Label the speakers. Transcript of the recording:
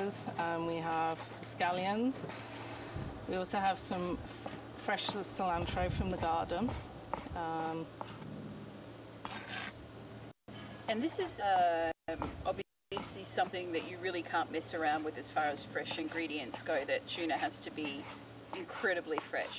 Speaker 1: peppers, and we have scallions. We also have some fresh cilantro from the garden.
Speaker 2: And this is obviously something that you really can't mess around with as far as fresh ingredients go, that tuna has to be incredibly fresh.